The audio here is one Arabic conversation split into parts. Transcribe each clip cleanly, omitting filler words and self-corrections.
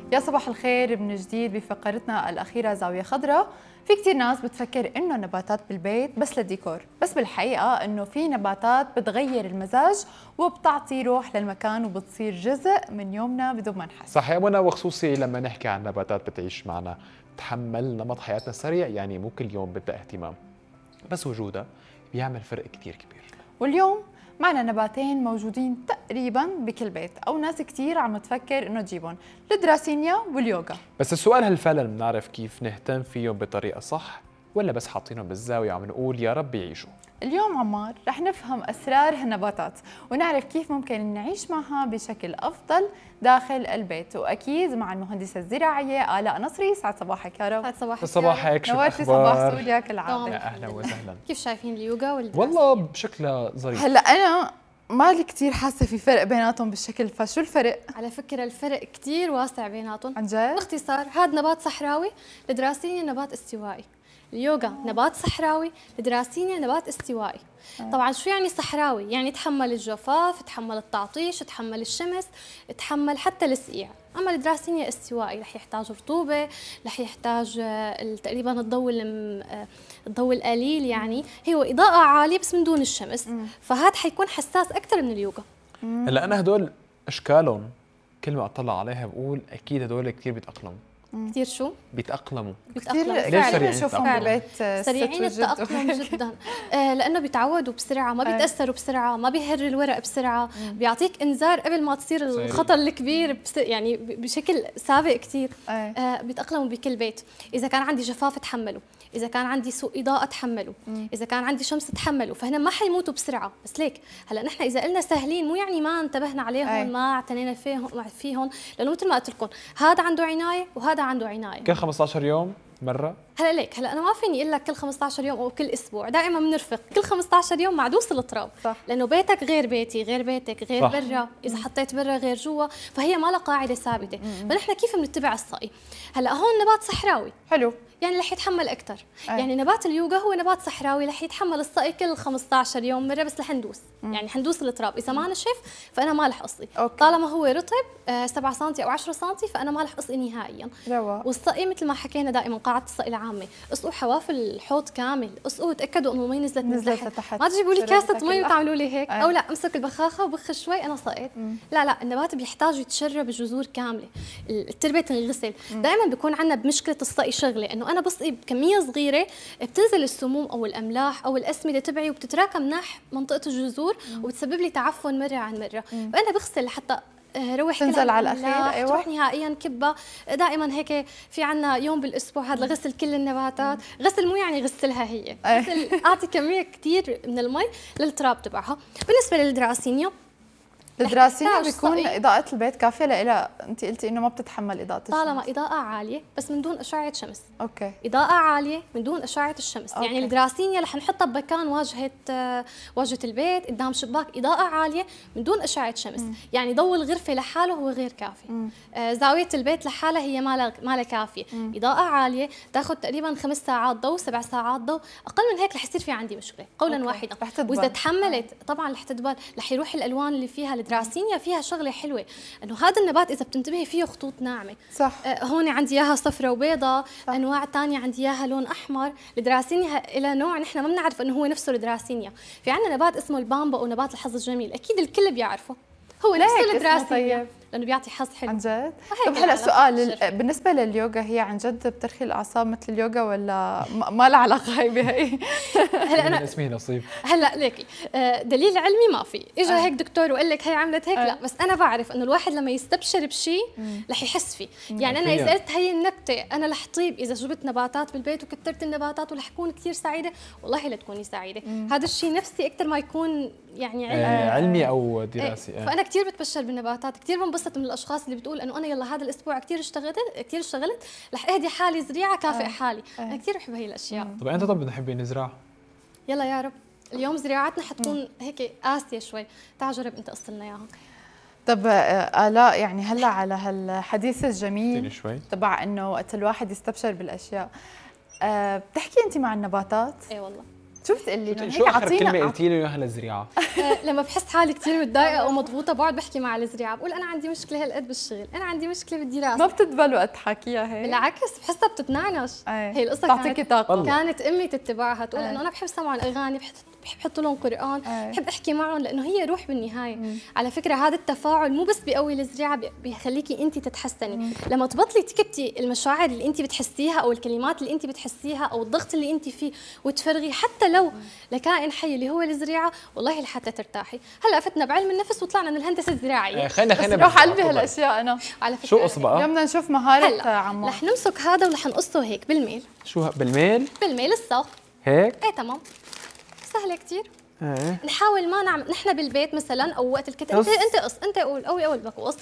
يا صباح الخير من جديد بفقرتنا الأخيرة زاوية خضراء. في كتير ناس بتفكر إنه نباتات بالبيت بس للديكور، بس بالحقيقة إنه في نباتات بتغير المزاج وبتعطي روح للمكان وبتصير جزء من يومنا بدون ما نحس. صح يا منى، وخصوصي لما نحكي عن نباتات بتعيش معنا، تحمل نمط حياتنا السريع، يعني مو كل يوم بدها اهتمام، بس وجودها بيعمل فرق كتير كبير. واليوم معنا نباتين موجودين تقريبا بكل بيت، او ناس كتير عم تفكر انه تجيبهم، الدراسينيا واليوغا. بس السؤال، هل فعلا بنعرف كيف نهتم فيهم بطريقة صح، ولا بس حاطينهم بالزاوية وعم نقول يا رب يعيشوا؟ اليوم عمار رح نفهم أسرار هالنباتات ونعرف كيف ممكن نعيش معها بشكل أفضل داخل البيت، وأكيد مع المهندسة الزراعية آلاء نصري. سعد صباحك يا رب. سعد صباحك. صباحك، شو نورتي الأخبار؟ صباح سوريا كالعادة. يا أهلا وسهلا. كيف شايفين اليوغا والدراسية؟ والله بشكلها ظريف. هلا أنا مالي كتير حاسة في فرق بيناتهم بالشكل، فشو الفرق؟ على فكرة الفرق كتير واسع بيناتهم. عن جد؟ باختصار هذا نبات صحراوي، الدراسينيا نبات استوائي. اليوغا نبات صحراوي، الدراسينيا نبات استوائي. طبعا شو يعني صحراوي؟ يعني يتحمل الجفاف، يتحمل التعطيش، يتحمل الشمس، يتحمل حتى السقيع. اما الدراسينيا استوائي رح يحتاج رطوبه، رح يحتاج تقريبا الضوء القليل، يعني هو اضاءه عاليه بس من دون الشمس، فهذا حيكون حساس اكثر من اليوغا. هلا أنا هدول أشكالهم كل ما أطلع عليها بقول أكيد هدول كثير بيتأقلموا. كثير شو؟ بيتأقلموا. كثير سريعين نشوفهم ببيت سريعين التأقلم جدا. لأنه بيتعودوا بسرعة، ما بيتأثروا بسرعة، ما بيهر الورق بسرعة، بيعطيك إنذار قبل ما تصير الخطر الكبير يعني بشكل سابق كثير. بيتأقلموا بكل بيت. إذا كان عندي جفاف تحملوا، إذا كان عندي سوء إضاءة تحملوا، إذا كان عندي شمس تحملوا، فهنا ما حيموتوا بسرعة. بس ليك هلا نحن إذا قلنا سهلين مو يعني ما انتبهنا عليهم، ما اعتنينا فيهم، لأنه مثل ما قلت لكم هذا عنده عناية وهذا عنده عناية. كل 15 يوم مرة. هلا ليك هلا انا ما فيني اقول لك كل 15 يوم او كل اسبوع، دائما بنرفق كل 15 يوم مع دوس التراب. صح. لانه بيتك غير بيتي، غير بيتك، غير برا، اذا حطيت برا غير جوا، فهي ما لها قاعده ثابته. فنحن كيف بنتبع الصقي؟ هلا هون نبات صحراوي حلو، يعني رح يتحمل اكثر. يعني نبات اليوغا هو نبات صحراوي رح يتحمل الصقي كل 15 يوم مره، بس رح ندوس يعني حندوس التراب. اذا ما نشف فانا ما رح اقصي. طالما هو رطب 7 سم او 10 سم فانا ما رح اقصي نهائيا. والصقي مثل ما حكينا دائما قاعده الصقي العامه، اسقوا حواف الحوض كامل، اسقوا وتاكدوا انه المي نزلت من تحت. ما تجيبوا لي كاسه مي وتعملوا لي هيك، او لا امسك البخاخه وبخ شوي انا سقيت. لا النبات بيحتاج يتشرب الجذور كامله، التربه تنغسل. دائما بيكون عندنا بمشكله الصقي شغله انه انا بسقي بكميه صغيره بتنزل السموم او الاملاح او الاسمده تبعي وبتتراكم ناح منطقه الجذور وبتسبب لي تعفن مره عن مره. فانا بغسل حتى روح تنزل على الاخير. ايوه تروح نهائيا كبه. دائما هيك في عنا يوم بالاسبوع هذا لغسل كل النباتات. غسل مو يعني غسلها هي، غسل اعطي كميه كثير من المي للتراب تبعها. بالنسبه للدراسينيا، الدراسينيا بيكون إضاءة البيت كافية لإلها؟ أنت قلتي إنه ما بتتحمل إضاءة الشمس. طالما إضاءة عالية بس من دون أشعة شمس. أوكي. إضاءة عالية من دون أشعة الشمس. يعني الدراسينيا رح نحطها بمكان واجهة البيت قدام شباك، إضاءة عالية من دون أشعة شمس. يعني ضوء الغرفة لحاله هو غير كافي. زاوية البيت لحالها هي ما لها كافية. إضاءة عالية تاخذ تقريبا 5 ساعات ضوء، 7 ساعات ضوء، أقل من هيك رح يصير في عندي مشكلة قولا واحدا. وإذا تحملت طبعا رح تدبل، رح يروح الألوان اللي فيها. الدراسينيا فيها شغله حلوه انه هذا النبات اذا بتنتبهي فيه خطوط ناعمه. صح. هون عندي اياها صفرة وبيضاء، انواع ثانيه عندي اياها لون احمر. الدراسينيا الى نوع نحن ما بنعرف انه هو نفسه الدراسينيا. في عندنا نبات اسمه البامبا ونبات الحظ الجميل، اكيد الكل بيعرفه، هو نفسه الدراسينيا. طيب. لانه بيعطي حظ حلو. عن جد؟ طب هلا سؤال، بالنسبه لليوغا هي عن جد بترخي الاعصاب مثل اليوغا ولا ما لها علاقه هي بهي؟ هلا انا اسمي نصيب. هلا ليكي دليل علمي ما في، اجى هيك دكتور وقال لك هي عملت هيك، لا بس انا بعرف انه الواحد لما يستبشر بشيء رح يحس فيه. يعني انا اذا قلت هي النبته انا رح طيب، اذا جبت نباتات بالبيت وكثرت النباتات ورح اكون كثير سعيده، والله لا تكوني سعيده. هذا الشيء نفسي اكثر ما يكون يعني علمي او دراسي. فانا كثير بتبشر بالنباتات، كثير بنبسط من الاشخاص اللي بتقول انه انا يلا هذا الاسبوع كثير اشتغلت رح اهدي حالي زريعه كافئ حالي. انا كثير بحب هي الاشياء. طب انت بنحبي نزرع؟ يلا يا رب. اليوم زراعتنا حتكون هيك قاسيه شوي، تعال جرب انت قص لنا اياها. طب آلاء، يعني هلا على هالحديث الجميل شوي تبع انه وقت الواحد يستبشر بالاشياء، بتحكي انت مع النباتات؟ اي والله شو بتقلي لهم؟ شو هيك اخر كلمه اعطينا. قلتي لي اياها للزريعه؟ لما بحس حالي كثير متضايقه او مضغوطه بقعد بحكي مع الزريعه، بقول انا عندي مشكله هالقد بالشغل، انا عندي مشكله بالدراسه. ما بتقبل وقت تحكيها هيك؟ بالعكس بحسها بتتنعنش. هي القصه بتعطيكي طاقه. كانت امي تتبعها تقول انه انا بحب سمع الاغاني، بحب احط لهم قران، بحب احكي معهم لانه هي روح بالنهايه. على فكره هذا التفاعل مو بس بيقوي الزريعه، بيخليكي انت تتحسني. لما تبطلي تكبتي المشاعر اللي انت بتحسيها او الكلمات اللي انت بتحسيها او الضغط اللي انت فيه وتفرغي حتى لو لكائن حي اللي هو الزريعه، والله لحتى ترتاحي. هلا فتنا بعلم النفس وطلعنا من الهندسه الزراعيه. خلينا روح قلبي هالاشياء انا. على فكره شو قصة بقى؟ اليوم بدنا نشوف مهاره عمار. رح نمسك هذا ورح نقصه هيك بالميل. شو بالميل؟ بالميل الساق هيك؟ ايه تمام، سهله كثير. ايه نحاول ما نعمل نحن بالبيت مثلا او وقت الكتاب، انت قص، انت قول اول بقص،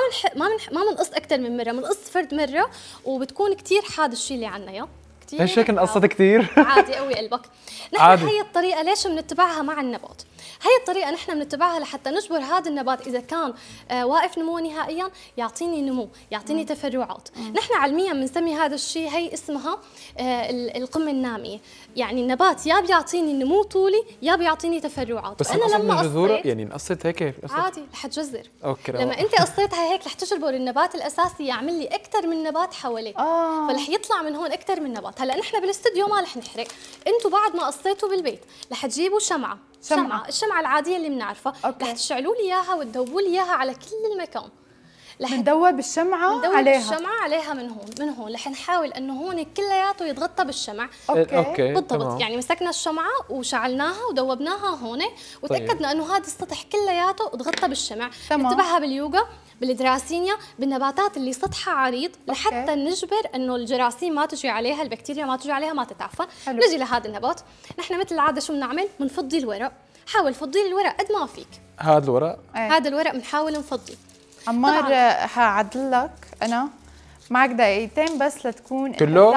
ما بنقص اكثر من مره، بنقص فرد مره وبتكون كثير حاد الشيء اللي عنا يا كثير. ليش هيك انقصت كثير؟ عادي قوي قلبك. نحن عادي. هي الطريقه ليش بنتبعها مع النبات؟ هي الطريقه نحن بنتبعها لحتى نجبر هذا النبات اذا كان واقف نمو نهائيا يعطيني نمو، يعطيني تفرعات. نحن علميا بنسمي هذا الشيء، هي اسمها القمه الناميه. يعني النبات يا بيعطيني نمو طولي يا بيعطيني تفرعات. بس انا لما جذوره يعني انقصت هيك عادي رح تجذر. اوكي لما انت قصيتها هيك رح تجبر النبات الاساسي يعمل لي اكثر من نبات حواليه. فرح يطلع من هون اكثر من نبات. هلا نحن بالاستوديو ما رح نحرق، انتم بعد ما قصيتوا بالبيت رح تجيبوا شمعه، الشمعة العادية اللي بنعرفها، رح تشعلوا لي اياها وتذوبوا لي اياها على كل المكان. بندوب الشمعة عليها. الشمعة عليها من هون رح نحاول انه هون كلياته يتغطى بالشمع. اوكي بالضبط تمام. يعني مسكنا الشمعة وشعلناها وذوبناها هون وتاكدنا انه هذا السطح كلياته تغطى بالشمع. نتبعها باليوغا، بالدراسينيا، بالنباتات اللي سطحها عريض لحتى نجبر انه الجراثيم ما تجي عليها، البكتيريا ما تجي عليها، ما تتعفن. نجي لهذا النبات، نحن مثل العاده شو بنعمل؟ بنفضي الورق. حاول فضي الورق قد ما فيك. هذا الورق؟ هذا الورق بنحاول نفضيه. عمار هعدلك انا معك دقيقتين بس لتكون كله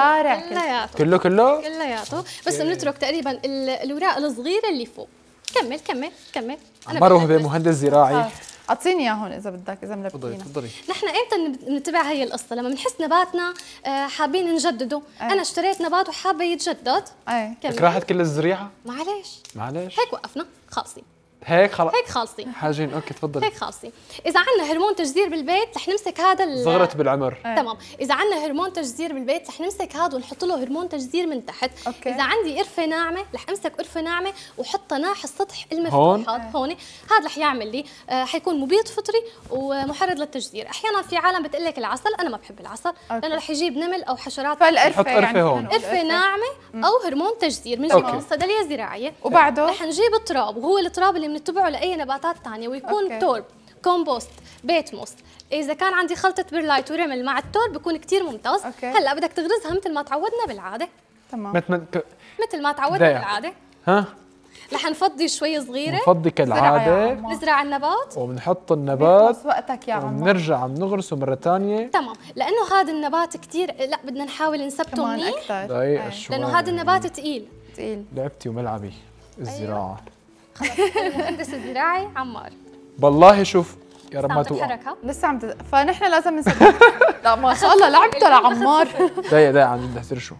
كلياته بس بنترك تقريبا الوراق الصغيره اللي فوق. كمل عمار وهبه مهندس زراعي. اعطيني اياه هون اذا بدك، اذا ملبكينا. تفضلي. نحن امتى بنتبع هي القصه؟ لما بنحس نباتنا حابين نجدده. انا اشتريت نبات وحابه يتجدد. راحت كل الزريعه؟ معلش هيك وقفنا خالصين. هيك خالصين حاجين. اوكي تفضلي. هيك خالصين. اذا عندنا هرمون تجذير بالبيت رح نمسك هذا صغرت بالعمر. تمام. اذا عندنا هرمون تجذير بالبيت رح نمسك هذا ونحط له هرمون تجذير من تحت. اذا عندي قرفه ناعمه رح امسك قرفه ناعمه وحطها ناحي السطح المفتوح هون. هذا رح يعمل لي حيكون مبيض فطري ومحرض للتجذير. احيانا في عالم بتقول لك العسل، انا ما بحب العسل لانه رح يجيب نمل او حشرات. فالقرفه يعني هون قرفه ناعمه او هرمون تجذير بنجيبه من الصيدليه الزراعيه. وبعده رح نجيب التراب، وهو التراب اللي بنتبعه لاي نباتات ثانيه، ويكون ترب، كومبوست، بيت موس. اذا كان عندي خلطه بيرلايت ورمل مع الترب بيكون كثير ممتاز. هلا بدك تغرزها مثل ما تعودنا بالعاده. تمام. مثل ما تعودنا بالعاده. رح نفضي شوي صغيره، نفضي كالعاده، نزرع النبات وبنحط النبات وقتك يا عمار، وبنرجع بنغرسه مره ثانيه. تمام. لانه هذا النبات كثير لا بدنا نحاول نثبته منيح دقيقه شوي، لانه هذا النبات ثقيل. لعبتي وملعبي الزراعه. المهندس الزراعي عمار. والله شوف يا رب ما توقع. لسه فنحن لازم نثبت. لا ما شاء الله لعبته لعمار. دقيقه عم بدي احترشه.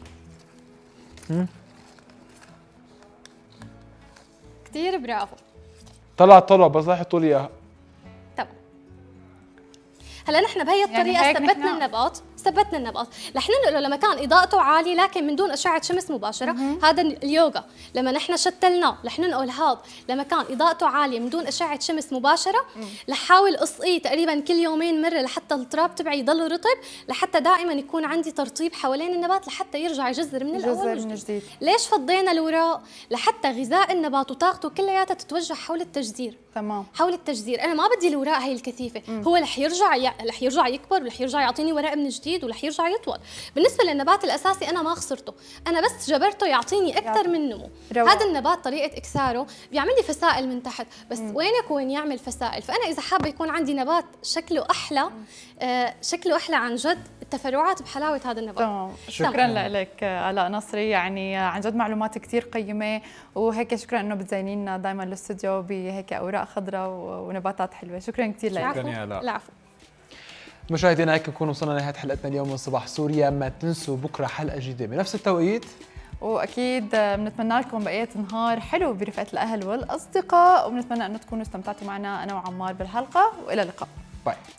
كثير برافو. طلع بس لا يحطوا لي اياها. تمام. هلا نحن بهي الطريقه يعني ثبتنا النبات. رح ننقله لمكان اضاءته عاليه لكن من دون اشعه شمس مباشره. هذا اليوغا لما نحن شتلناه رح ننقل هذا لمكان اضاءته عاليه من دون اشعه شمس مباشره. رح حاول اسقيه تقريبا كل يومين مره لحتى التراب تبعي يضل رطب، لحتى دائما يكون عندي ترطيب حوالين النبات لحتى يرجع يجذر من الاول من جديد. ليش فضينا الوراق؟ لحتى غذاء النبات وطاقته كلياتها تتوجه حول التجذير. تمام. حول التجذير. انا ما بدي الوراق هي الكثيفه. هو رح يرجع يكبر ورح يرجع يعطيني ورق من جديد ورح يرجع يطول. بالنسبه للنبات الاساسي انا ما خسرته، انا بس جبرته يعطيني اكثر من نمو. هذا النبات طريقه اكساره بيعمل لي فسائل من تحت، بس وينك وين يعمل فسائل. فانا اذا حابه يكون عندي نبات شكله احلى، عن جد التفرعات بحلاوه هذا النبات. تمام. شكرا لك آلاء نصري، يعني عن جد معلومات كثير قيمه، وهيك شكرا انه بتزينينا دائما الاستوديو بهيك اوراق خضراء ونباتات حلوه. شكرا كثير لك. شكرا يا آلاء. العفو. مشاهدينا هيك نكون وصلنا لنهايه حلقتنا اليوم من صباح سوريا. ما تنسوا بكره حلقه جديده بنفس التوقيت واكيد بنتمنى لكم بقيه نهار حلو برفقه الاهل والاصدقاء، وبنتمنى انه تكونوا استمتعتوا معنا انا وعمار بالحلقه، والى اللقاء. باي.